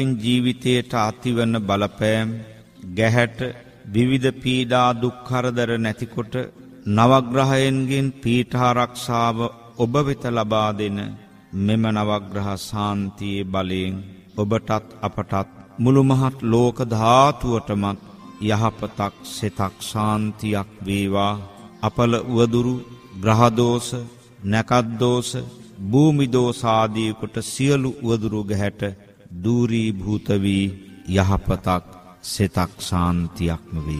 ජීවිතයට අතිවන බලපෑම් ගැහැට විවිධ පීඩා දුක් කරදර නැතිකොට නවග්‍රහයන්ගෙන් පීඨාරක්ෂාව ඔබ වෙත ලබා දෙන මෙම නවග්‍රහ ශාන්තියේ බලයෙන් ඔබටත් අපටත් මුළු මහත් ලෝක ධාතුවටමත් යහපතක් සිතක් ශාන්තියක් වේවා. අපල උවදුරු ග්‍රහ දෝෂ නැකත් දෝෂ භූමි දෝෂ ආදී කොට සියලු උවදුරු ගැහැට දූරීභූත වී යහපතක් සිතක් ශාන්තියක්ම වේ.